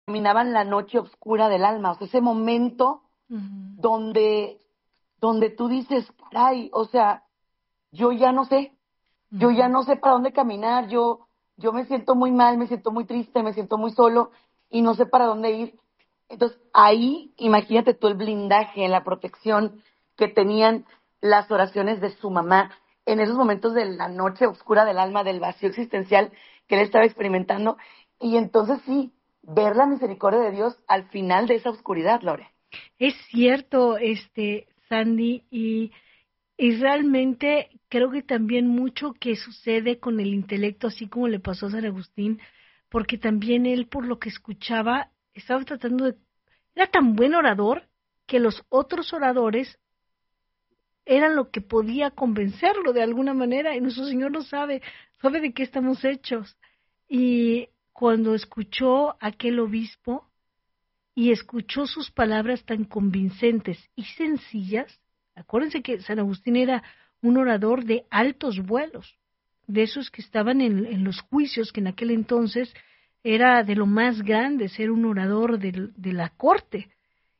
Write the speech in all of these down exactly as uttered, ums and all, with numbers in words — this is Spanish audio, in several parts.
caminaban la noche oscura del alma, o sea, ese momento Ujú. donde, donde tú dices, caray, o sea, yo ya no sé, yo ya Ujú. no sé para dónde caminar, yo, yo me siento muy mal, me siento muy triste, me siento muy solo y no sé para dónde ir. Entonces, ahí, imagínate tú el blindaje, la protección que tenían las oraciones de su mamá en esos momentos de la noche oscura del alma, del vacío existencial que él estaba experimentando. Y entonces sí, ver la misericordia de Dios al final de esa oscuridad, Lore. Es cierto, este, Sandy, y, y realmente creo que también mucho que sucede con el intelecto, así como le pasó a San Agustín, porque también él, por lo que escuchaba, estaba tratando de... Era tan buen orador que los otros oradores eran lo que podía convencerlo de alguna manera, y nuestro Señor lo sabe, sabe de qué estamos hechos. Y cuando escuchó a aquel obispo, y escuchó sus palabras tan convincentes y sencillas. Acuérdense que San Agustín era un orador de altos vuelos, de esos que estaban en, en los juicios, que en aquel entonces era de lo más grande, ser un orador de, de la corte.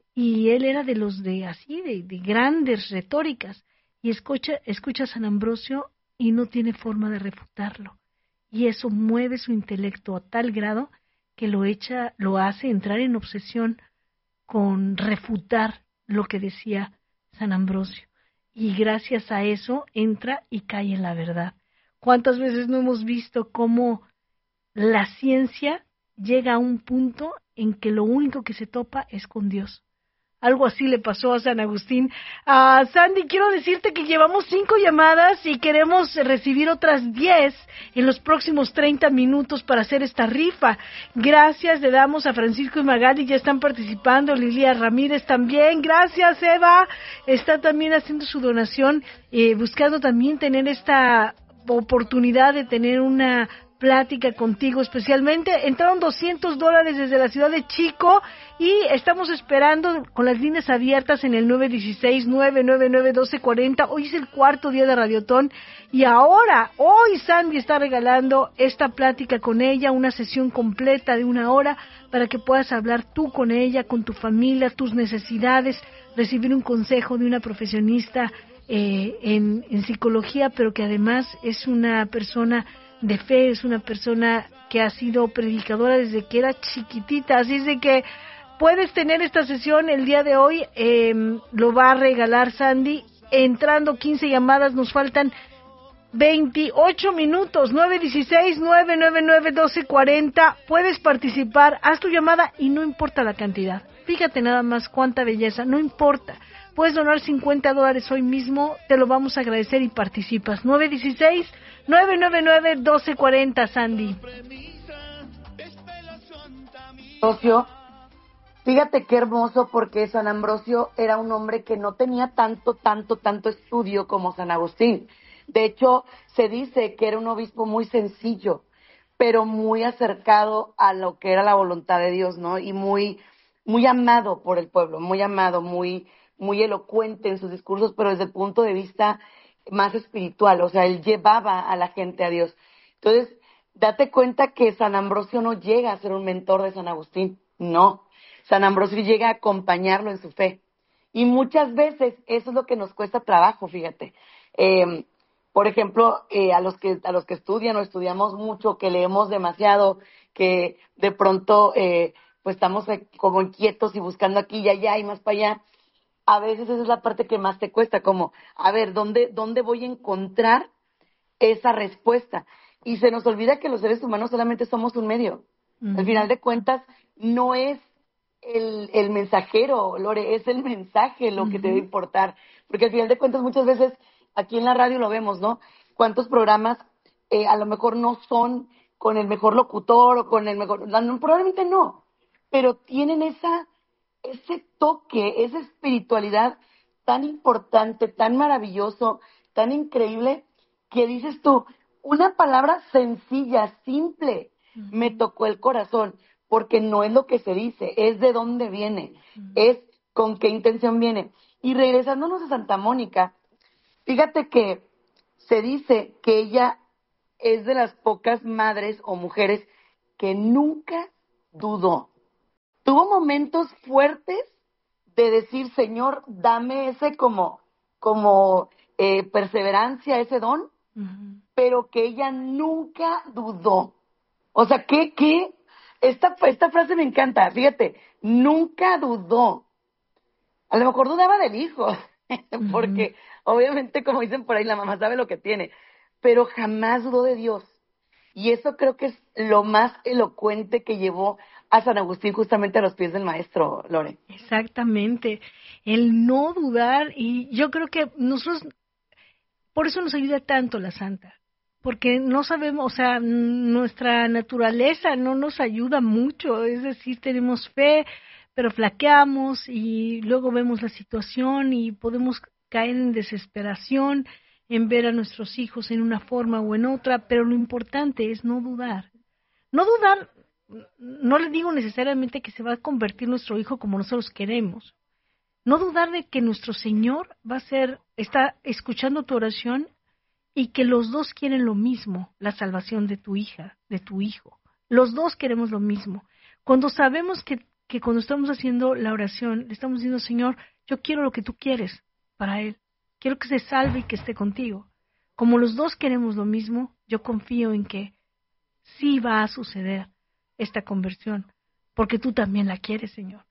Y él era de los de así, de, de grandes retóricas. Y escucha, escucha a San Ambrosio y no tiene forma de refutarlo. Y eso mueve su intelecto a tal grado que lo echa, lo hace entrar en obsesión con refutar lo que decía San Ambrosio. Y gracias a eso entra y cae en la verdad. ¿Cuántas veces no hemos visto cómo la ciencia llega a un punto en que lo único que se topa es con Dios? Algo así le pasó a San Agustín. Ah, Sandy, quiero decirte que llevamos cinco llamadas y queremos recibir otras diez en los próximos treinta minutos para hacer esta rifa. Gracias, le damos a Francisco y Magali, ya están participando, Lilia Ramírez también. Gracias, Eva. Está también haciendo su donación, eh, buscando también tener esta oportunidad de tener una plática contigo especialmente. Entraron doscientos dólares desde la ciudad de Chico y estamos esperando con las líneas abiertas en el nueve uno seis, nueve nueve nueve, uno dos cuatro cero. Hoy es el cuarto día de Radiotón y ahora, hoy Sandy está regalando esta plática con ella, una sesión completa de una hora para que puedas hablar tú con ella, con tu familia, tus necesidades, recibir un consejo de una profesionista eh, en, en psicología, pero que además es una persona de fe, es una persona que ha sido predicadora desde que era chiquitita, así es de que puedes tener esta sesión el día de hoy, eh, lo va a regalar Sandy, entrando quince llamadas, nos faltan veintiocho minutos, nueve uno seis, nueve nueve nueve, uno dos cuatro cero, puedes participar, haz tu llamada y no importa la cantidad, fíjate nada más cuánta belleza, no importa, puedes donar cincuenta dólares hoy mismo, te lo vamos a agradecer y participas, nueve uno seis, nueve nueve nueve, uno dos cuatro cero, Sandy. Ambrosio, fíjate qué hermoso porque San Ambrosio era un hombre que no tenía tanto, tanto, tanto estudio como San Agustín. De hecho, se dice que era un obispo muy sencillo, pero muy acercado a lo que era la voluntad de Dios, ¿no? Y muy, muy amado por el pueblo, muy amado, muy, muy elocuente en sus discursos, pero desde el punto de vista más espiritual, o sea, él llevaba a la gente a Dios. Entonces, date cuenta que San Ambrosio no llega a ser un mentor de San Agustín, no. San Ambrosio llega a acompañarlo en su fe. Y muchas veces eso es lo que nos cuesta trabajo, fíjate. Eh, por ejemplo, eh, a los que a los que estudian o estudiamos mucho, que leemos demasiado, que de pronto eh, pues estamos eh, como inquietos y buscando aquí y allá y más para allá. A veces esa es la parte que más te cuesta, como, a ver, ¿dónde, dónde voy a encontrar esa respuesta? Y se nos olvida que los seres humanos solamente somos un medio. Al Uh-huh. final de cuentas, no es el, el mensajero, Lore, es el mensaje lo que te debe Uh-huh. importar. Porque al final de cuentas, muchas veces aquí en la radio lo vemos, ¿no? ¿Cuántos programas eh, a lo mejor no son con el mejor locutor o con el mejor... No, probablemente no, pero tienen esa, ese toque, esa espiritualidad tan importante, tan maravilloso, tan increíble, que dices tú, una palabra sencilla, simple, me Uh-huh. tocó el corazón, porque no es lo que se dice, es de dónde viene, Uh-huh. es con qué intención viene. Y regresándonos a Santa Mónica, fíjate que se dice que ella es de las pocas madres o mujeres que nunca dudó tuvo momentos fuertes de decir, Señor, dame ese como, como eh, perseverancia, ese don, uh-huh. pero que ella nunca dudó. O sea, que, que, esta, esta frase me encanta, fíjate, nunca dudó. A lo mejor dudaba del hijo, porque uh-huh. obviamente, como dicen por ahí, la mamá sabe lo que tiene, pero jamás dudó de Dios. Y eso creo que es lo más elocuente que llevó a San Agustín justamente a los pies del maestro, Lore. Exactamente, el no dudar, y yo creo que nosotros, por eso nos ayuda tanto la Santa, porque no sabemos, o sea, nuestra naturaleza no nos ayuda mucho, es decir, tenemos fe, pero flaqueamos y luego vemos la situación y podemos caer en desesperación, en ver a nuestros hijos en una forma o en otra, pero lo importante es no dudar. No dudar, no le digo necesariamente que se va a convertir nuestro hijo como nosotros queremos. No dudar de que nuestro Señor va a ser, está escuchando tu oración y que los dos quieren lo mismo, la salvación de tu hija, de tu hijo. Los dos queremos lo mismo. Cuando sabemos que, que cuando estamos haciendo la oración, le estamos diciendo, Señor, yo quiero lo que tú quieres para él. Quiero que se salve y que esté contigo. Como los dos queremos lo mismo, yo confío en que sí va a suceder esta conversión, porque tú también la quieres, Señor.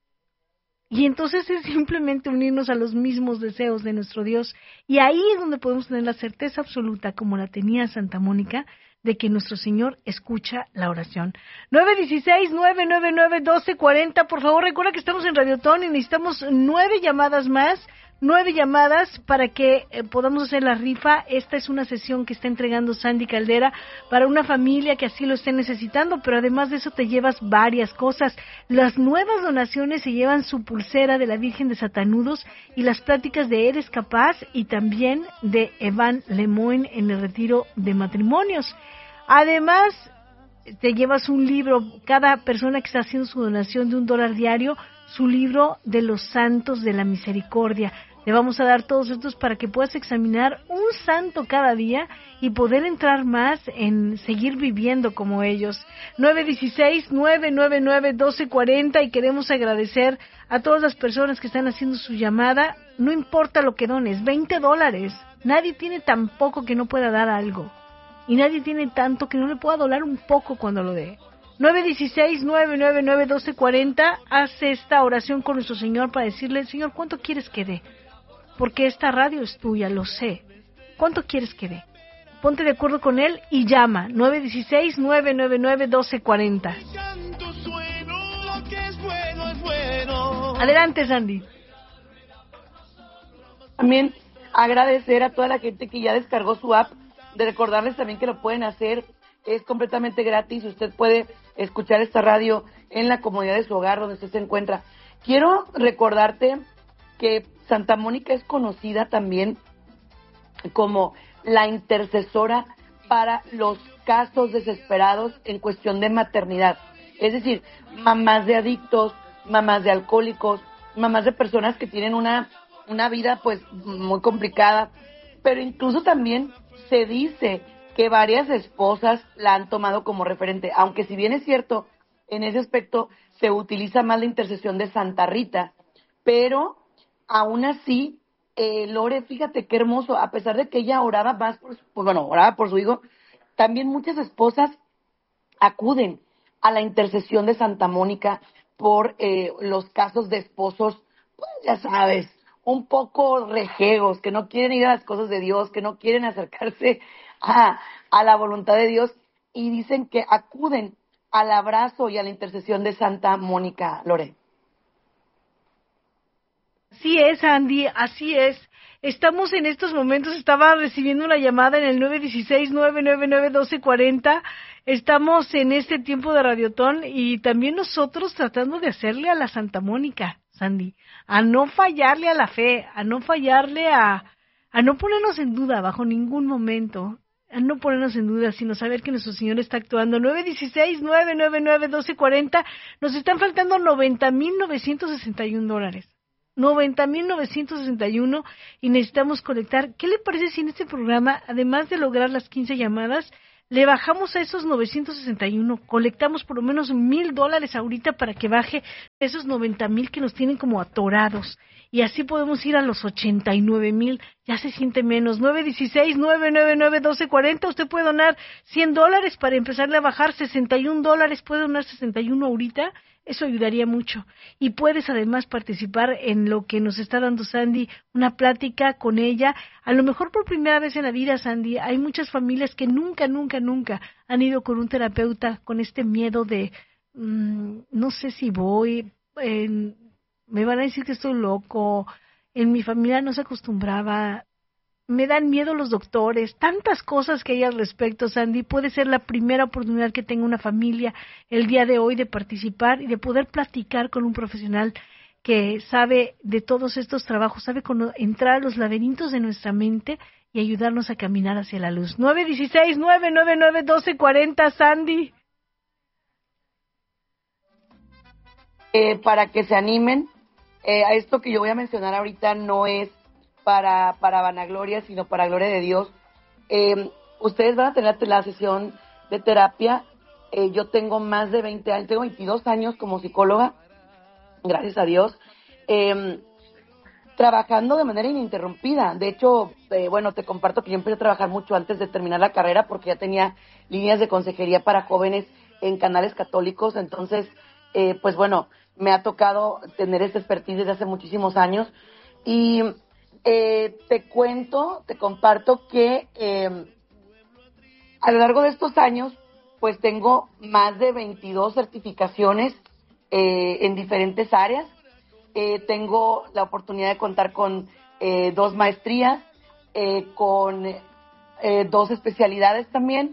Y entonces es simplemente unirnos a los mismos deseos de nuestro Dios. Y ahí es donde podemos tener la certeza absoluta, como la tenía Santa Mónica, de que nuestro Señor escucha la oración. nueve uno seis, nueve nueve nueve, uno dos cuatro cero, por favor, recuerda que estamos en Radiotón y necesitamos nueve llamadas más, nueve llamadas para que eh, podamos hacer la rifa. Esta es una sesión que está entregando Sandy Caldera para una familia que así lo esté necesitando, pero además de eso te llevas varias cosas. Las nuevas donaciones se llevan su pulsera de la Virgen de Satanudos y las pláticas de Eres Capaz y también de Evan Lemoyne en el retiro de matrimonios. Además, te llevas un libro, cada persona que está haciendo su donación de un dólar diario, su libro de los santos de la misericordia. Le vamos a dar todos estos para que puedas examinar un santo cada día y poder entrar más en seguir viviendo como ellos. nueve uno seis, nueve nueve nueve, uno dos cuatro cero y queremos agradecer a todas las personas que están haciendo su llamada. No importa lo que dones, veinte dólares. Nadie tiene tan poco que no pueda dar algo. Y nadie tiene tanto que no le pueda donar un poco cuando lo dé. nueve uno seis, nueve nueve nueve, uno dos cuatro cero, hace esta oración con nuestro Señor para decirle, Señor, ¿cuánto quieres que dé? Porque esta radio es tuya, lo sé. ¿Cuánto quieres que dé? Ponte de acuerdo con Él y llama, nueve uno seis, nueve nueve nueve, uno dos cuatro cero. Adelante, Sandy. También agradecer a toda la gente que ya descargó su app, de recordarles también que lo pueden hacer, es completamente gratis, usted puede escuchar esta radio en la comodidad de su hogar, donde usted se encuentra. Quiero recordarte que Santa Mónica es conocida también como la intercesora para los casos desesperados en cuestión de maternidad. Es decir, mamás de adictos, mamás de alcohólicos, mamás de personas que tienen una, una vida pues muy complicada, pero incluso también se dice que varias esposas la han tomado como referente, aunque si bien es cierto, en ese aspecto se utiliza más la intercesión de Santa Rita, pero aún así, eh, Lore, fíjate qué hermoso, a pesar de que ella oraba más por su, pues bueno, oraba por su hijo, también muchas esposas acuden a la intercesión de Santa Mónica por eh, los casos de esposos, pues ya sabes, un poco rejegos, que no quieren ir a las cosas de Dios, que no quieren acercarse a, a la voluntad de Dios, y dicen que acuden al abrazo y a la intercesión de Santa Mónica, Lore. Así es, Andy, así es. Estamos en estos momentos, estaba recibiendo una llamada en el nueve uno seis, nueve nueve nueve, uno dos cuatro cero. Estamos en este tiempo de Radiotón y también nosotros tratando de hacerle a la Santa Mónica, Sandy, a no fallarle a la fe, a no fallarle a, a no ponernos en duda bajo ningún momento, a no ponernos en duda, sino saber que nuestro Señor está actuando. nueve uno seis, nueve nueve nueve, uno dos cuatro cero. Nos están faltando noventa mil novecientos sesenta y un dólares. noventa mil novecientos sesenta y uno y necesitamos conectar. ¿Qué le parece si en este programa, además de lograr las quince llamadas, le bajamos a esos novecientos sesenta y uno, colectamos por lo menos mil dólares ahorita para que baje esos noventa mil que nos tienen como atorados. Y así podemos ir a los ochenta y nueve mil, ya se siente menos. nueve uno seis, nueve nueve nueve, uno dos cuatro cero, usted puede donar cien dólares para empezarle a bajar, sesenta y un dólares, puede donar sesenta y uno ahorita, eso ayudaría mucho. Y puedes además participar en lo que nos está dando Sandy, una plática con ella, a lo mejor por primera vez en la vida, Sandy. Hay muchas familias que nunca, nunca, nunca han ido con un terapeuta con este miedo de, mmm, no sé si voy, eh, me van a decir que estoy loco, en mi familia no se acostumbraba, me dan miedo los doctores, tantas cosas que hay al respecto, Sandy. Puede ser la primera oportunidad que tenga una familia el día de hoy de participar y de poder platicar con un profesional que sabe de todos estos trabajos, sabe cómo entrar a los laberintos de nuestra mente y ayudarnos a caminar hacia la luz. nueve uno seis, nueve nueve nueve, uno dos cuatro cero, Sandy. Eh, para que se animen, eh, a esto que yo voy a mencionar ahorita no es para, para vanagloria, sino para gloria de Dios. Eh, ustedes van a tener la sesión de terapia. Eh, yo tengo más de veinte años, tengo veintidós años como psicóloga, gracias a Dios, eh, trabajando de manera ininterrumpida. De hecho, eh, bueno, te comparto que yo empecé a trabajar mucho antes de terminar la carrera porque ya tenía líneas de consejería para jóvenes en canales católicos. Entonces, eh, pues bueno, me ha tocado tener esta expertise desde hace muchísimos años. Y Eh, te cuento, te comparto que eh, a lo largo de estos años, pues tengo más de veintidós certificaciones eh, en diferentes áreas. Eh, tengo la oportunidad de contar con eh, dos maestrías, eh, con eh, dos especialidades también,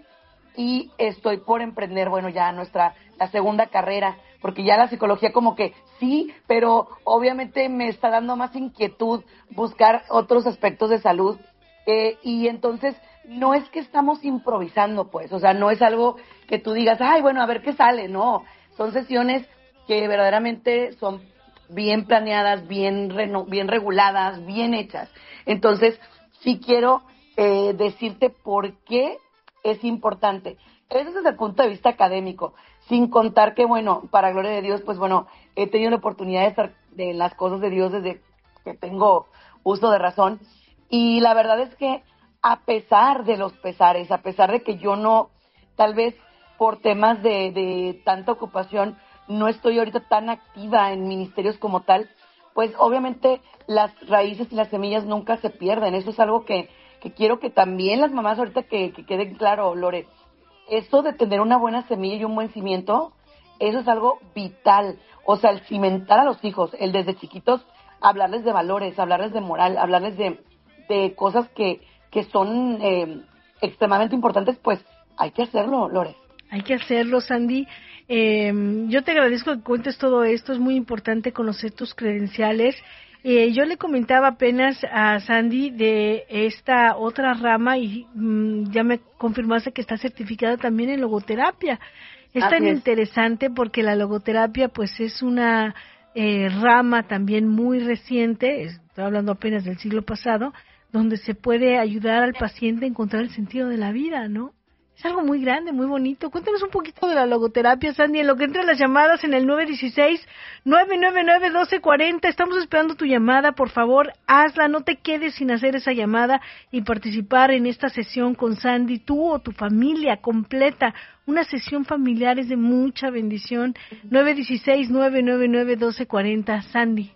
y estoy por emprender, bueno, ya nuestra, la segunda carrera, porque ya la psicología como que sí, pero obviamente me está dando más inquietud buscar otros aspectos de salud, eh, y entonces no es que estamos improvisando, pues, o sea, no es algo que tú digas, ay, bueno, a ver qué sale, no, son sesiones que verdaderamente son bien planeadas, bien, reno, bien reguladas, bien hechas. Entonces, sí quiero eh, decirte por qué es importante. Eso es desde el punto de vista académico, sin contar que, bueno, para gloria de Dios, pues bueno, he tenido la oportunidad de estar en las cosas de Dios desde que tengo uso de razón. Y la verdad es que a pesar de los pesares, a pesar de que yo no, tal vez por temas de, de tanta ocupación, no estoy ahorita tan activa en ministerios como tal, pues obviamente las raíces y las semillas nunca se pierden. Eso es algo que, que quiero que también las mamás ahorita que, que queden claro, Lore. Eso de tener una buena semilla y un buen cimiento, eso es algo vital. O sea, el cimentar a los hijos, el desde chiquitos hablarles de valores, hablarles de moral, hablarles de, de cosas que, que son eh, extremadamente importantes, pues hay que hacerlo, Lore. Hay que hacerlo, Sandy. Eh, yo te agradezco que cuentes todo esto, es muy importante conocer tus credenciales. Eh, yo le comentaba apenas a Sandy de esta otra rama y mmm, ya me confirmaste que está certificada también en logoterapia. Es Así tan es. Interesante porque la logoterapia pues es una eh, rama también muy reciente, estoy hablando apenas del siglo pasado, donde se puede ayudar al paciente a encontrar el sentido de la vida, ¿no? Es algo muy grande, muy bonito. Cuéntanos un poquito de la logoterapia, Sandy, en lo que entran las llamadas en el nueve uno seis, nueve nueve nueve, uno dos cuatro cero. Estamos esperando tu llamada, por favor, hazla, no te quedes sin hacer esa llamada y participar en esta sesión con Sandy, tú o tu familia completa. Una sesión familiar es de mucha bendición. nueve uno seis, nueve nueve nueve, uno dos cuatro cero, Sandy.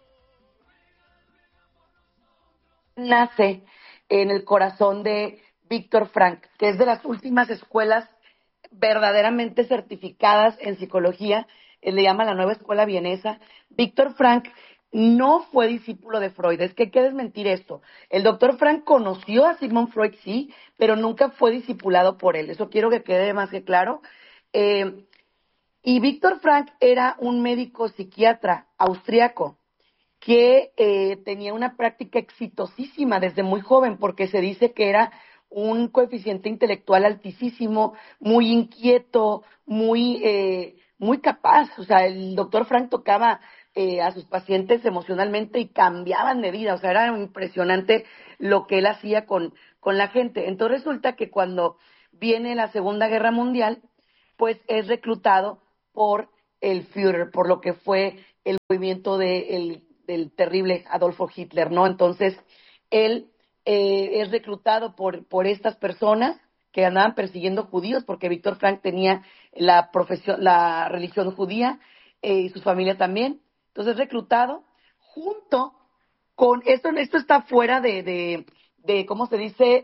Nace en el corazón de Víctor Frank, que es de las últimas escuelas verdaderamente certificadas en psicología, él le llama la nueva escuela vienesa. Víctor Frank no fue discípulo de Freud, es que hay que desmentir esto. El doctor Frank conoció a Sigmund Freud, sí, pero nunca fue discipulado por él, eso quiero que quede más que claro. Eh, y Víctor Frank era un médico psiquiatra austriaco, que eh, tenía una práctica exitosísima desde muy joven, porque se dice que era un coeficiente intelectual altísimo, muy inquieto, muy eh, muy capaz. O sea, el doctor Frank tocaba eh, a sus pacientes emocionalmente y cambiaban de vida. O sea, era impresionante lo que él hacía con, con la gente. Entonces resulta que cuando viene la Segunda Guerra Mundial, pues es reclutado por el Führer, por lo que fue el movimiento de el, del terrible Adolfo Hitler, ¿no? Entonces, él eh, es reclutado por, por estas personas que andaban persiguiendo judíos, porque Víctor Frank tenía la profesión, la religión judía eh, y su familia también. Entonces, reclutado junto con esto, esto está fuera de, de, de ¿cómo se dice?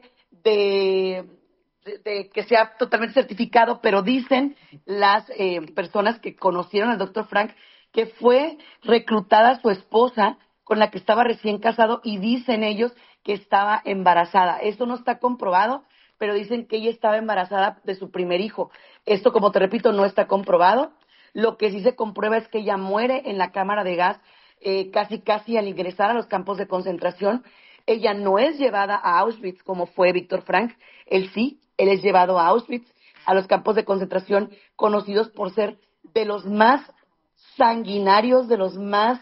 De, de, de que sea totalmente certificado, pero dicen las eh, personas que conocieron al doctor Frank que fue reclutada su esposa con la que estaba recién casado y dicen ellos que estaba embarazada. Esto no está comprobado, pero dicen que ella estaba embarazada de su primer hijo. Esto, como te repito, no está comprobado. Lo que sí se comprueba es que ella muere en la cámara de gas, eh, casi casi al ingresar a los campos de concentración. Ella no es llevada a Auschwitz como fue Víctor Frank. Él sí, él es llevado a Auschwitz, a los campos de concentración conocidos por ser de los más sanguinarios, de los más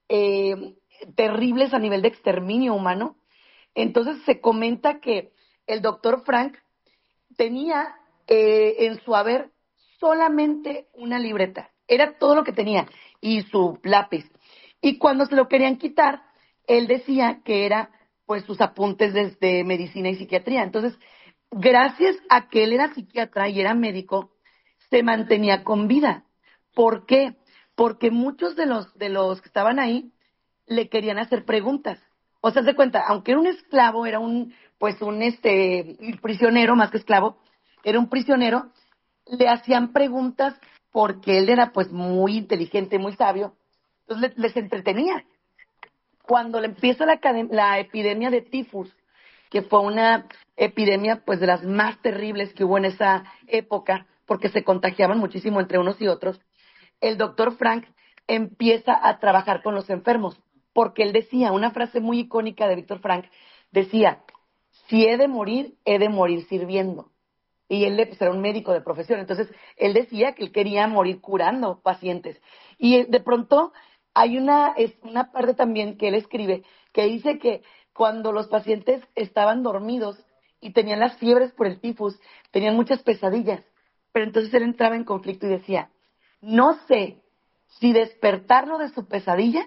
eh, terribles a nivel de exterminio humano. Entonces se comenta que el doctor Frank tenía eh, en su haber solamente una libreta. Era todo lo que tenía y su lápiz. Y cuando se lo querían quitar, él decía que era pues sus apuntes desde medicina y psiquiatría. Entonces, gracias a que él era psiquiatra y era médico, se mantenía con vida. ¿Por qué? Porque muchos de los de los que estaban ahí le querían hacer preguntas. O sea, se cuenta, aunque era un esclavo, era un, pues un este, prisionero más que esclavo, era un prisionero, le hacían preguntas porque él era pues muy inteligente, muy sabio, entonces les, les entretenía. Cuando le empieza la, la epidemia de tifus, que fue una epidemia pues de las más terribles que hubo en esa época, porque se contagiaban muchísimo entre unos y otros, el doctor Frank empieza a trabajar con los enfermos, porque él decía, una frase muy icónica de Víctor Frank, decía, si he de morir, he de morir sirviendo. Y él pues, era un médico de profesión, entonces él decía que él quería morir curando pacientes. Y de pronto hay una, es una parte también que él escribe, que dice que cuando los pacientes estaban dormidos y tenían las fiebres por el tifus, tenían muchas pesadillas, pero entonces él entraba en conflicto y decía, no sé si despertarlo de su pesadilla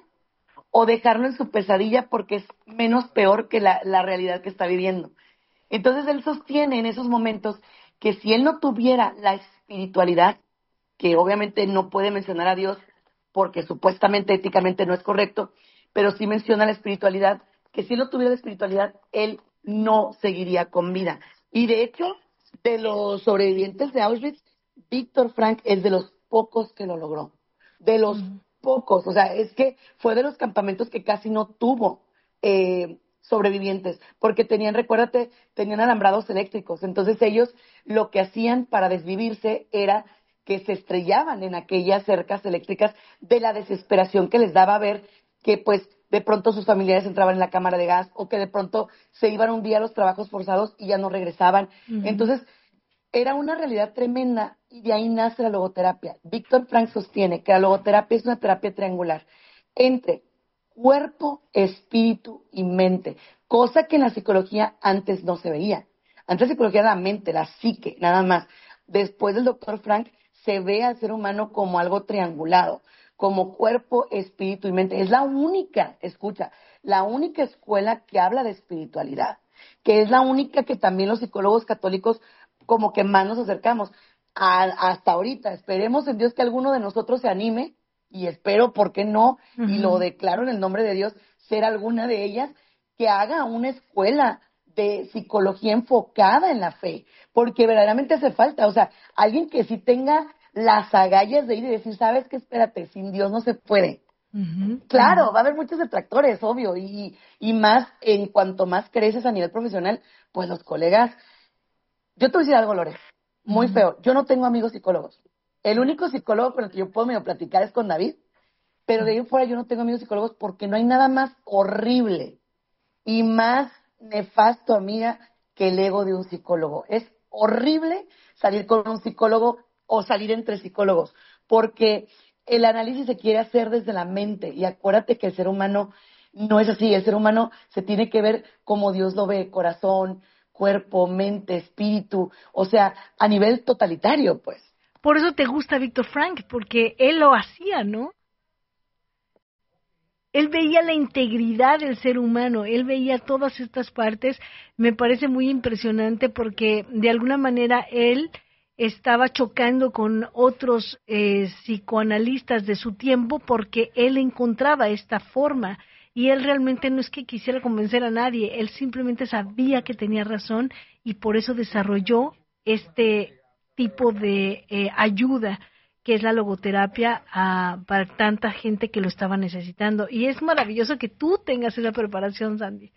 o dejarlo en su pesadilla porque es menos peor que la, la realidad que está viviendo. Entonces él sostiene en esos momentos que si él no tuviera la espiritualidad, que obviamente no puede mencionar a Dios porque supuestamente éticamente no es correcto, pero sí menciona la espiritualidad, que si él no tuviera la espiritualidad, él no seguiría con vida. Y de hecho, de los sobrevivientes de Auschwitz, Víctor Frank es de los pocos que lo logró. De los uh-huh. pocos, o sea, es que fue de los campamentos que casi no tuvo eh, sobrevivientes, porque tenían, recuérdate, tenían alambrados eléctricos. Entonces ellos lo que hacían para desvivirse era que se estrellaban en aquellas cercas eléctricas de la desesperación que les daba ver que pues de pronto sus familiares entraban en la cámara de gas o que de pronto se iban un día a los trabajos forzados y ya no regresaban. Uh-huh. Entonces era una realidad tremenda y de ahí nace la logoterapia. Víctor Frank sostiene que la logoterapia es una terapia triangular entre cuerpo, espíritu y mente, cosa que en la psicología antes no se veía. Antes la psicología era la mente, la psique, nada más. Después del doctor Frank se ve al ser humano como algo triangulado, como cuerpo, espíritu y mente. Es la única, escucha, la única escuela que habla de espiritualidad, que es la única que también los psicólogos católicos como que más nos acercamos. A, hasta ahorita, esperemos en Dios que alguno de nosotros se anime, y espero, ¿por qué no? Uh-huh. Y lo declaro en el nombre de Dios, ser alguna de ellas que haga una escuela de psicología enfocada en la fe, porque verdaderamente hace falta, o sea, alguien que sí tenga las agallas de ir y decir, ¿sabes qué? Espérate, sin Dios no se puede. Uh-huh. Claro, uh-huh. va a haber muchos detractores, obvio, y, y más en cuanto más creces a nivel profesional, pues los colegas, yo te voy a decir algo, Lore, muy uh-huh. feo, yo no tengo amigos psicólogos. El único psicólogo con el que yo puedo medio platicar es con David, pero de ahí en fuera yo no tengo amigos psicólogos porque no hay nada más horrible y más nefasto, amiga, que el ego de un psicólogo. Es horrible salir con un psicólogo o salir entre psicólogos, porque el análisis se quiere hacer desde la mente y acuérdate que el ser humano no es así, el ser humano se tiene que ver como Dios lo ve, corazón, cuerpo, mente, espíritu, o sea, a nivel totalitario, pues. Por eso te gusta Víctor Frank, porque él lo hacía, ¿no? Él veía la integridad del ser humano, él veía todas estas partes. Me parece muy impresionante porque de alguna manera él estaba chocando con otros eh, psicoanalistas de su tiempo porque él encontraba esta forma y él realmente no es que quisiera convencer a nadie, él simplemente sabía que tenía razón y por eso desarrolló este tipo de eh, ayuda que es la logoterapia a, para tanta gente que lo estaba necesitando. Y es maravilloso que tú tengas esa preparación, Sandy.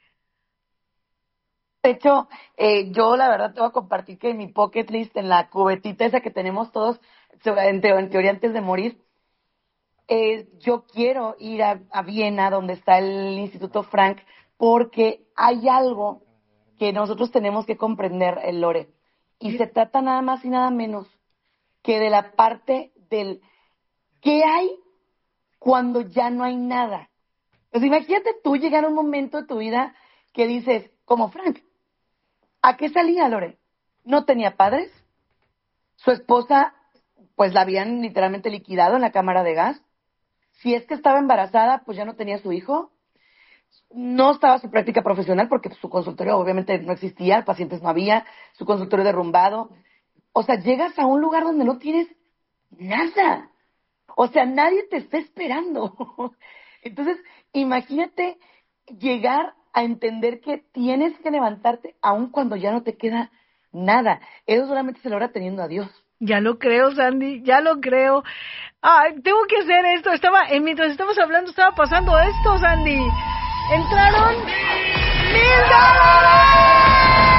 De hecho, eh, yo la verdad te voy a compartir que en mi pocket list, en la cubetita esa que tenemos todos, en, teo- en teoría antes de morir, eh, yo quiero ir a, a Viena, donde está el Instituto Frank, porque hay algo que nosotros tenemos que comprender, el Lore. Y se trata nada más y nada menos que de la parte del ¿qué hay cuando ya no hay nada? Pues imagínate tú llegar a un momento de tu vida que dices, como Frank, ¿a qué salía, Lore? No tenía padres, su esposa, pues la habían literalmente liquidado en la cámara de gas. Si es que estaba embarazada, pues ya no tenía su hijo. No estaba su práctica profesional porque su consultorio obviamente no existía, pacientes no había, su consultorio derrumbado. O sea, llegas a un lugar donde no tienes nada. O sea, nadie te está esperando. Entonces, imagínate llegar a entender que tienes que levantarte aun cuando ya no te queda nada. Eso solamente se logra teniendo a Dios. Ya lo creo, Sandy, ya lo creo. Ay, tengo que hacer esto. Estaba, eh, mientras estamos hablando, estaba pasando esto, Sandy. Entraron mil dólares.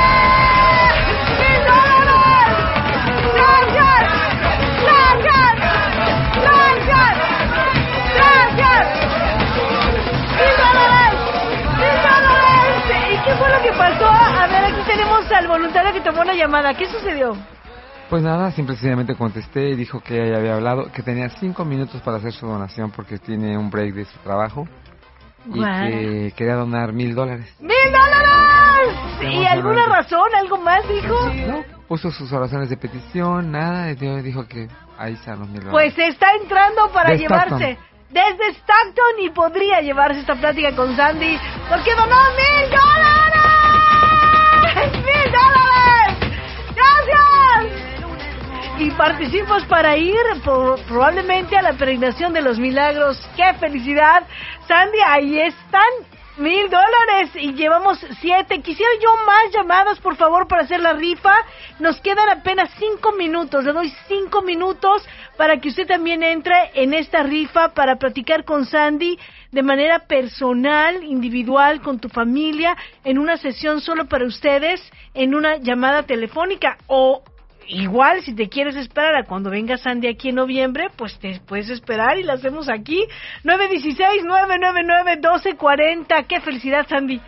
¡Mil dólares! ¡Gracias! ¡Gracias! ¡Gracias! ¡Gracias! ¡Mil dólares! ¡Mil dólares! ¿Y qué fue lo que pasó? A ver, aquí tenemos al voluntario que tomó la llamada. ¿Qué sucedió? Pues nada, simple y sencillamente contesté y dijo que ella había hablado, que tenía cinco minutos para hacer su donación porque tiene un break de su trabajo y Guau. que quería donar mil dólares. ¡Mil dólares! ¿Y Estamos alguna hablando. razón? ¿Algo más dijo? No, puso sus oraciones de petición, nada, y dijo que ahí están los mil dólares. Pues está entrando para De llevarse desde Stockton y podría llevarse esta plática con Sandy porque donó mil dólares. ¡Mil dólares! ¡Gracias! Y participas para ir por- probablemente a la peregrinación de los milagros. ¡Qué felicidad! Sandy, ahí están mil dólares y llevamos siete. Quisiera yo más llamadas, por favor, para hacer la rifa. Nos quedan apenas cinco minutos. Le doy cinco minutos para que usted también entre en esta rifa para platicar con Sandy de manera personal, individual, con tu familia, en una sesión solo para ustedes, en una llamada telefónica o igual, si te quieres esperar a cuando venga Sandy aquí en noviembre, pues te puedes esperar y la hacemos aquí. nueve uno seis, nueve nueve nueve, uno dos cuatro cero. ¡Qué felicidad, Sandy!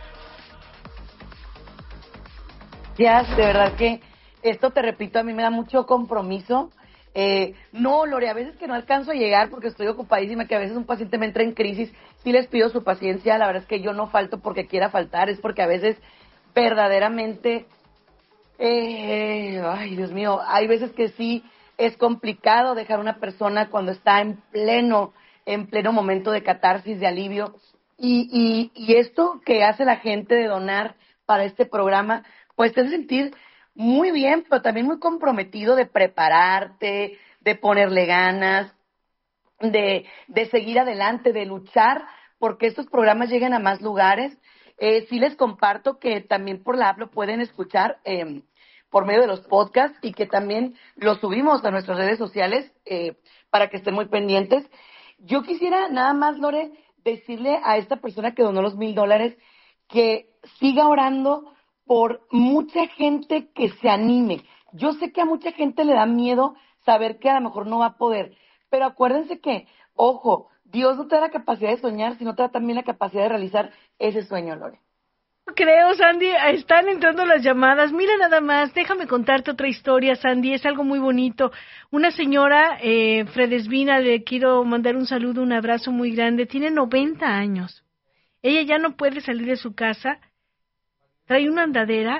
Ya, de verdad que esto, te repito, a mí me da mucho compromiso. Eh, no, Lore, a veces que no alcanzo a llegar porque estoy ocupadísima, que a veces un paciente me entra en crisis, sí les pido su paciencia. La verdad es que yo no falto porque quiera faltar, es porque a veces verdaderamente... Eh, ay, Dios mío, hay veces que sí es complicado dejar a una persona cuando está en pleno, en pleno momento de catarsis, de alivio. Y, y, y esto que hace la gente de donar para este programa, pues te hace sentir muy bien, pero también muy comprometido de prepararte, de ponerle ganas, de, de seguir adelante, de luchar porque estos programas lleguen a más lugares. Eh, sí les comparto que también por la app lo pueden escuchar eh, por medio de los podcasts y que también lo subimos a nuestras redes sociales eh, para que estén muy pendientes. Yo quisiera nada más, Lore, decirle a esta persona que donó los mil dólares que siga orando por mucha gente que se anime. Yo sé que a mucha gente le da miedo saber que a lo mejor no va a poder, pero acuérdense que, ojo, Dios no te da la capacidad de soñar, sino te da también la capacidad de realizar ese sueño, Lore. Creo, Sandy, están entrando las llamadas. Mira nada más, déjame contarte otra historia, Sandy, es algo muy bonito. Una señora, eh, Fredesvina, le quiero mandar un saludo, un abrazo muy grande, tiene noventa años. Ella ya no puede salir de su casa, trae una andadera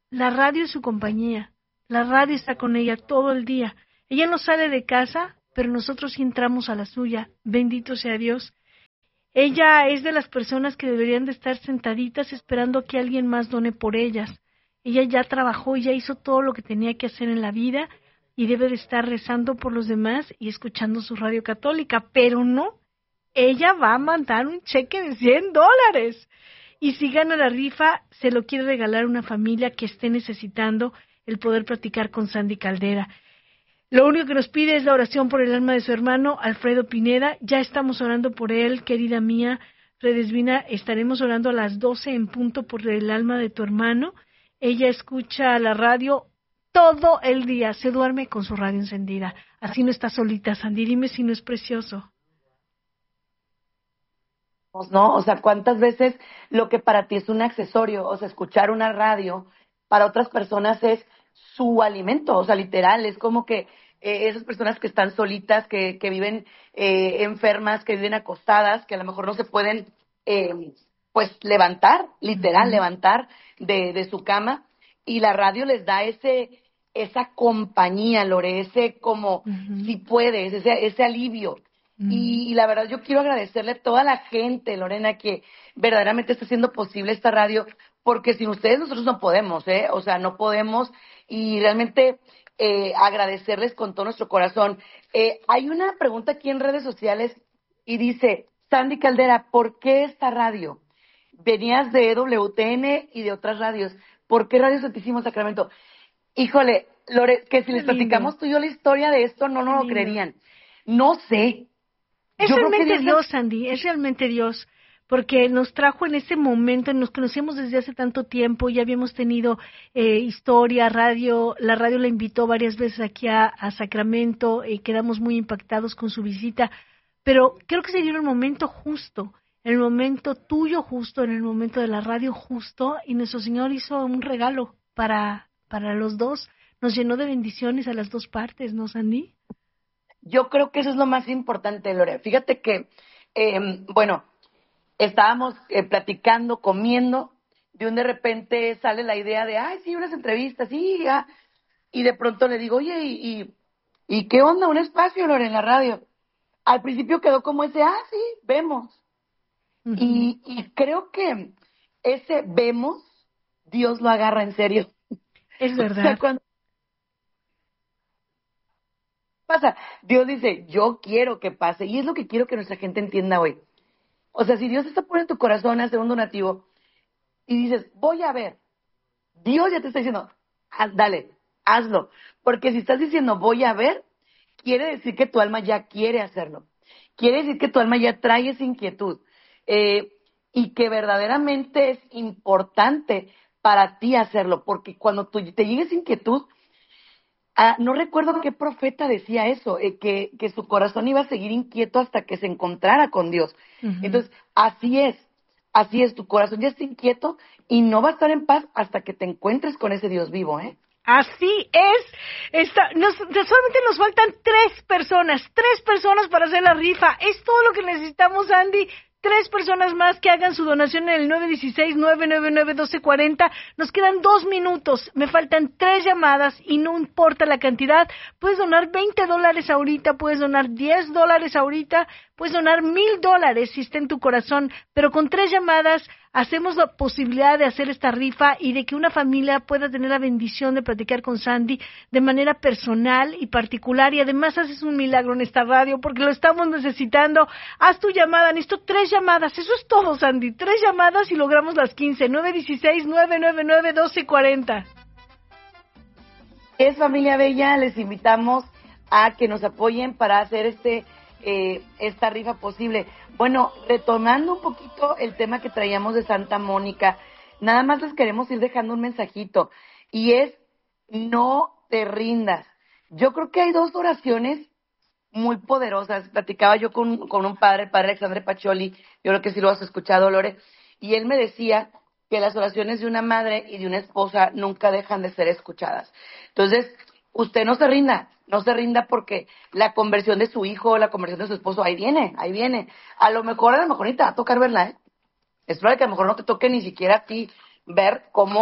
la radio es su compañía. La radio está con ella todo el día. Ella no sale de casa, pero nosotros sí entramos a la suya. Bendito sea Dios. Ella es de las personas que deberían de estar sentaditas esperando que alguien más done por ellas. Ella ya trabajó y ya hizo todo lo que tenía que hacer en la vida y debe de estar rezando por los demás y escuchando su radio católica, pero no. Ella va a mandar un cheque de cien dólares. Y si gana la rifa, se lo quiere regalar a una familia que esté necesitando el poder platicar con Sandy Caldera. Lo único que nos pide es la oración por el alma de su hermano, Alfredo Pineda. Ya estamos orando por él, querida mía. Fredesvina, estaremos orando a las doce en punto por el alma de tu hermano. Ella escucha la radio todo el día, se duerme con su radio encendida. Así no está solita, Sandy. Dime si no es precioso. ¿No? O sea, ¿cuántas veces lo que para ti es un accesorio, o sea, escuchar una radio, para otras personas es su alimento? O sea, literal, es como que eh, esas personas que están solitas, que, que viven eh, enfermas, que viven acostadas, que a lo mejor no se pueden, eh, pues, levantar, literal, uh-huh. levantar de, de su cama, y la radio les da ese esa compañía, Lore, ese como, uh-huh. si puedes, ese, ese alivio. Mm. Y, y la verdad yo quiero agradecerle a toda la gente, Lorena, que verdaderamente está haciendo posible esta radio, porque sin ustedes nosotros no podemos, ¿eh? O sea, no podemos, y realmente eh, agradecerles con todo nuestro corazón. Eh, hay una pregunta aquí en redes sociales y dice, Sandy Caldera, ¿por qué esta radio? Venías de E W T N y de otras radios, ¿por qué Radio Santísimo Sacramento? Híjole, Lore, que si les platicamos tú y yo la historia de esto, no nos lo creerían. No sé. Es Yo realmente Dios, es... Sandy, es realmente Dios, porque nos trajo en ese momento, nos conocíamos desde hace tanto tiempo, ya habíamos tenido eh, historia, radio, la radio la invitó varias veces aquí a, a Sacramento, y eh, quedamos muy impactados con su visita, pero creo que se dio en el momento justo, en el momento tuyo justo, en el momento de la radio justo, y nuestro Señor hizo un regalo para, para los dos, nos llenó de bendiciones a las dos partes, ¿no, Sandy? Yo creo que eso es lo más importante, Lore. Fíjate que, eh, bueno, estábamos eh, platicando, comiendo, de un de repente sale la idea de, ay, sí, unas entrevistas, sí, ya. Y de pronto le digo, oye, ¿y, y, ¿y qué onda? Un espacio, Lore, en la radio. Al principio quedó como ese, ah, sí, vemos. Uh-huh. Y, y creo que ese vemos, Dios lo agarra en serio. Es verdad. O sea, cuando pasa, Dios dice, yo quiero que pase, y es lo que quiero que nuestra gente entienda hoy. O sea, si Dios está poniendo en tu corazón hacer un donativo y dices, voy a ver, Dios ya te está diciendo, haz, dale, hazlo, porque si estás diciendo voy a ver, quiere decir que tu alma ya quiere hacerlo, quiere decir que tu alma ya trae esa inquietud, eh, y que verdaderamente es importante para ti hacerlo, porque cuando tú, te llegue esa inquietud, Ah, no recuerdo qué profeta decía eso, eh, que, que su corazón iba a seguir inquieto hasta que se encontrara con Dios. Uh-huh. Entonces, así es, así es, tu corazón ya está inquieto y no va a estar en paz hasta que te encuentres con ese Dios vivo, ¿eh? Así es. Está, nos, solamente nos faltan tres personas, tres personas para hacer la rifa. Es todo lo que necesitamos, Andy. Tres personas más que hagan su donación en el nueve uno seis, nueve nueve nueve, uno dos cuatro cero. Nos quedan dos minutos. Me faltan tres llamadas y no importa la cantidad. Puedes donar veinte dólares ahorita, puedes donar diez dólares ahorita, puedes donar mil dólares si está en tu corazón. Pero con tres llamadas hacemos la posibilidad de hacer esta rifa y de que una familia pueda tener la bendición de platicar con Sandy de manera personal y particular. Y además haces un milagro en esta radio porque lo estamos necesitando. Haz tu llamada. Necesito tres llamadas. Eso es todo, Sandy. Tres llamadas y logramos las quince. nueve uno seis, nueve nueve nueve, uno dos cuatro cero. Es familia bella. Les invitamos a que nos apoyen para hacer este eh, esta rifa posible. Bueno, retomando un poquito el tema que traíamos de Santa Mónica, nada más les queremos ir dejando un mensajito, y es, no te rindas. Yo creo que hay dos oraciones muy poderosas. Platicaba yo con, con un padre, el padre Alexandre Pacholi, yo creo que sí lo has escuchado, Lore, y él me decía que las oraciones de una madre y de una esposa nunca dejan de ser escuchadas. Entonces, usted no se rinda, no se rinda porque la conversión de su hijo, la conversión de su esposo, ahí viene, ahí viene. A lo mejor, a lo mejor ni te va a tocar verla, ¿eh? Es probable que a lo mejor no te toque ni siquiera a ti ver cómo,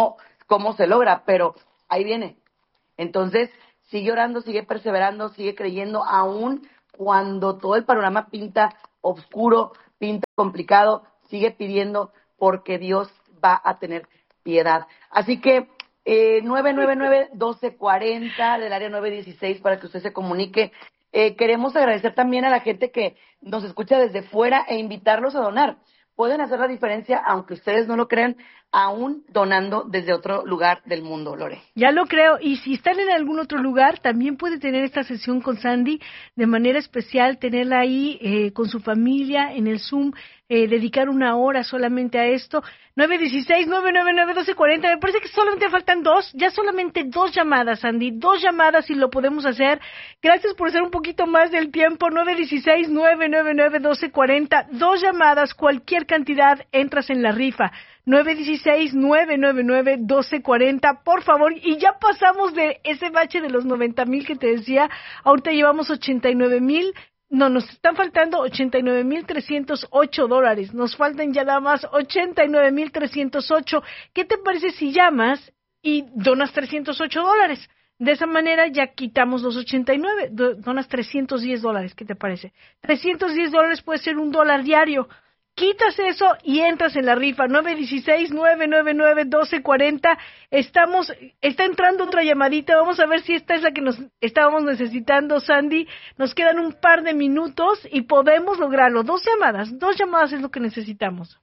cómo se logra, pero ahí viene. Entonces, sigue orando, sigue perseverando, sigue creyendo, aún cuando todo el panorama pinta oscuro, pinta complicado, sigue pidiendo porque Dios va a tener piedad. Así que eh, nueve nueve nueve, doce cuarenta del área nueve dieciséis para que usted se comunique. Eh, queremos agradecer también a la gente que nos escucha desde fuera e invitarlos a donar. Pueden hacer la diferencia, aunque ustedes no lo crean, aún donando desde otro lugar del mundo, Lore. Ya lo creo, y si están en algún otro lugar, también puede tener esta sesión con Sandy de manera especial, tenerla ahí eh, con su familia en el Zoom, eh, dedicar una hora solamente a esto. nueve uno seis, nueve nueve nueve, uno dos cuatro cero, me parece que solamente faltan dos, ya solamente dos llamadas, Sandy, dos llamadas y lo podemos hacer. Gracias por hacer un poquito más del tiempo. Nueve uno seis, nueve nueve nueve, uno dos cuatro cero, dos llamadas, cualquier cantidad, entras en la rifa. nueve uno seis, nueve nueve nueve, uno dos cuatro cero, por favor, y ya pasamos de ese bache de los noventa mil que te decía, ahorita llevamos ochenta y nueve mil, no, nos están faltando ochenta y nueve mil trescientos ocho dólares, nos faltan ya nada más ochenta y nueve mil trescientos ocho. ¿Qué te parece si llamas y donas trescientos ocho dólares? De esa manera ya quitamos los ochenta y nueve, donas trescientos diez dólares, ¿qué te parece? trescientos diez dólares puede ser un dólar diario. Quitas eso y entras en la rifa. Nueve uno seis, nueve nueve nueve, uno dos cuatro cero. Estamos, está entrando otra llamadita. Vamos a ver si esta es la que nos estábamos necesitando, Sandy. Nos quedan un par de minutos y podemos lograrlo. Dos llamadas, dos llamadas es lo que necesitamos.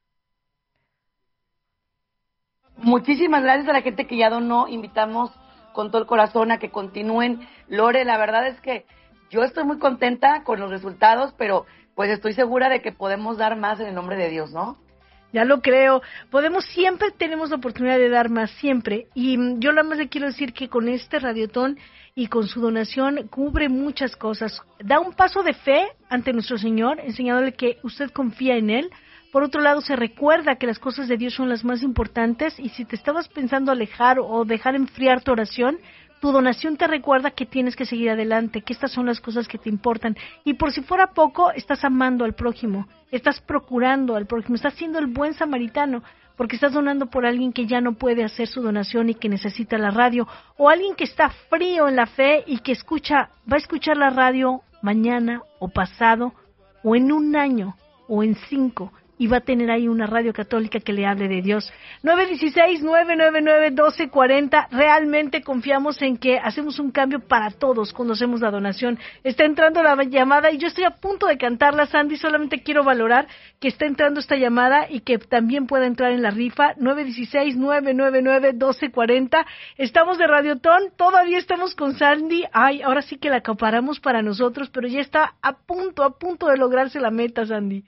Muchísimas gracias a la gente que ya donó. Invitamos con todo el corazón a que continúen. Lore, la verdad es que yo estoy muy contenta con los resultados, pero pues estoy segura de que podemos dar más en el nombre de Dios, ¿no? Ya lo creo. Podemos, siempre tenemos la oportunidad de dar más, siempre. Y yo nada más le quiero decir que con este Radiotón y con su donación cubre muchas cosas. Da un paso de fe ante nuestro Señor, enseñándole que usted confía en Él. Por otro lado, se recuerda que las cosas de Dios son las más importantes, y si te estabas pensando alejar o dejar enfriar tu oración, tu donación te recuerda que tienes que seguir adelante, que estas son las cosas que te importan. Y por si fuera poco, estás amando al prójimo, estás procurando al prójimo, estás siendo el buen samaritano, porque estás donando por alguien que ya no puede hacer su donación y que necesita la radio, o alguien que está frío en la fe y que escucha, va a escuchar la radio mañana o pasado, o en un año, o en cinco, y va a tener ahí una radio católica que le hable de Dios. Nueve uno seis, nueve nueve nueve, uno dos cuatro cero. Realmente confiamos en que hacemos un cambio para todos cuando hacemos la donación. Está entrando la llamada y yo estoy a punto de cantarla, Sandy. Solamente quiero valorar que está entrando esta llamada y que también pueda entrar en la rifa. Nueve uno seis, nueve nueve nueve, uno dos cuatro cero. Estamos de Radiotón, todavía estamos con Sandy. Ay, ahora sí que la acaparamos para nosotros, pero ya está a punto, a punto de lograrse la meta, Sandy.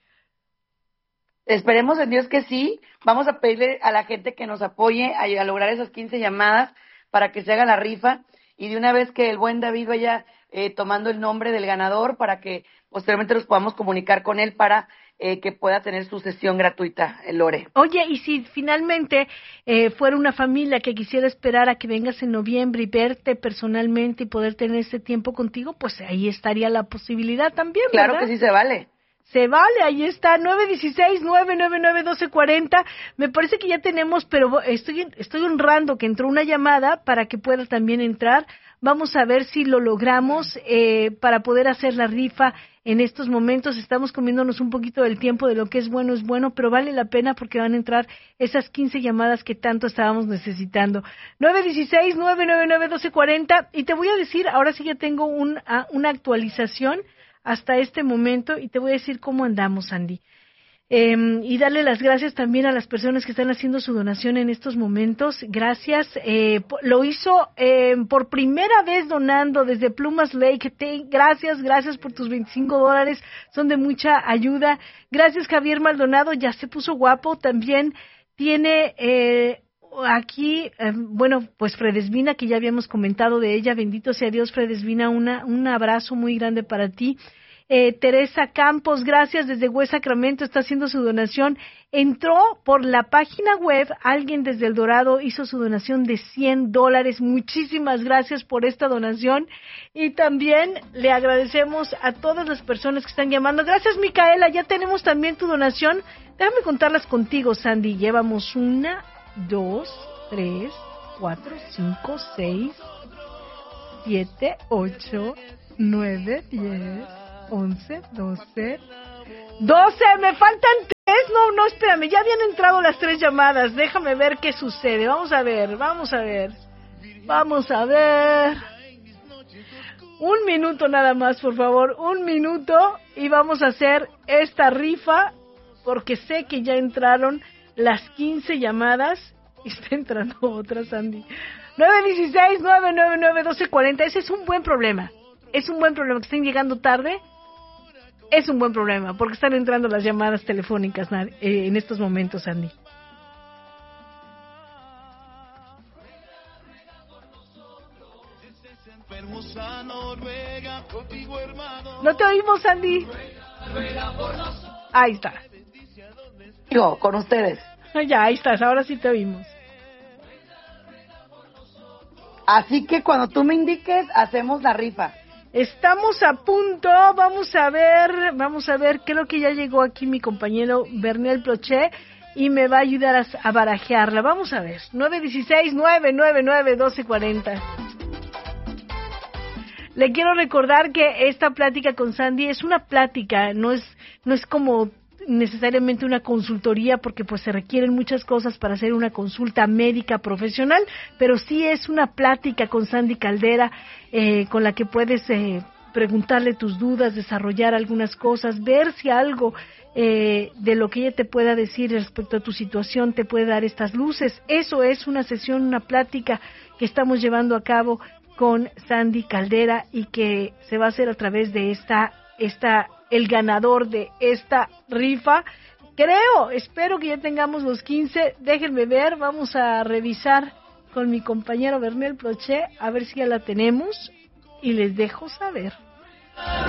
Esperemos en Dios que sí. Vamos a pedirle a la gente que nos apoye a, a lograr esas quince llamadas para que se haga la rifa, y de una vez que el buen David vaya eh, tomando el nombre del ganador para que posteriormente nos podamos comunicar con él para eh, que pueda tener su sesión gratuita, Lore. Oye, y si finalmente eh, fuera una familia que quisiera esperar a que vengas en noviembre y verte personalmente y poder tener ese tiempo contigo, pues ahí estaría la posibilidad también, ¿verdad? Claro que sí se vale. Se vale, ahí está, nueve uno seis, nueve nueve nueve, uno dos cuatro cero. Me parece que ya tenemos, pero estoy estoy honrando que entró una llamada para que pueda también entrar. Vamos a ver si lo logramos eh, para poder hacer la rifa en estos momentos. Estamos comiéndonos un poquito del tiempo de lo que es bueno, es bueno, pero vale la pena porque van a entrar esas quince llamadas que tanto estábamos necesitando. nueve uno seis, nueve nueve nueve, uno dos cuatro cero. Y te voy a decir, ahora sí ya tengo un, una actualización hasta este momento, y te voy a decir cómo andamos, Andy. Eh, y darle las gracias también a las personas que están haciendo su donación en estos momentos. Gracias. Eh, lo hizo eh, por primera vez donando desde Plumas Lake. Te, gracias, gracias por tus veinticinco dólares. Son de mucha ayuda. Gracias, Javier Maldonado. Ya se puso guapo. También tiene... Eh, Aquí, eh, bueno, pues Fredesvina, que ya habíamos comentado de ella, bendito sea Dios, Fredesvina, una, un abrazo muy grande para ti. Eh, Teresa Campos, gracias, desde West Sacramento, está haciendo su donación. Entró por la página web, alguien desde El Dorado hizo su donación de cien dólares. Muchísimas gracias por esta donación. Y también le agradecemos a todas las personas que están llamando. Gracias, Micaela, ya tenemos también tu donación. Déjame contarlas contigo, Sandy. Llevamos una... dos, tres, cuatro, cinco, seis, siete, ocho, nueve, diez, once, doce, doce, me faltan tres, no, no, espérame, ya habían entrado las tres llamadas, déjame ver qué sucede, vamos a ver, vamos a ver, vamos a ver, un minuto nada más, por favor, un minuto, y vamos a hacer esta rifa, porque sé que ya entraron las quince llamadas, y está entrando otra, Sandy, nueve uno seis, nueve nueve nueve, uno dos cuatro cero, ese es un buen problema, es un buen problema, que estén llegando tarde, es un buen problema, porque están entrando las llamadas telefónicas eh, en estos momentos, Sandy. No te oímos, Sandy. Ahí está. Yo, con ustedes. Ya, ahí estás, ahora sí te oímos. Así que cuando tú me indiques, hacemos la rifa. Estamos a punto, vamos a ver, vamos a ver, creo que ya llegó aquí mi compañero Bernel Ploché y me va a ayudar a, a barajearla. Vamos a ver, nueve uno seis, nueve nueve nueve, uno dos cuatro cero. Le quiero recordar que esta plática con Sandy es una plática, no es, no es como necesariamente una consultoría, porque pues se requieren muchas cosas para hacer una consulta médica profesional, pero sí es una plática con Sandy Caldera, eh, con la que puedes eh, preguntarle tus dudas, desarrollar algunas cosas, ver si algo eh, de lo que ella te pueda decir respecto a tu situación te puede dar estas luces. Eso es una sesión, una plática que estamos llevando a cabo con Sandy Caldera y que se va a hacer a través de esta, esta, el ganador de esta rifa. Creo, espero que ya tengamos los quince, déjenme ver, vamos a revisar con mi compañero Bernel Ploché, a ver si ya la tenemos y les dejo saber.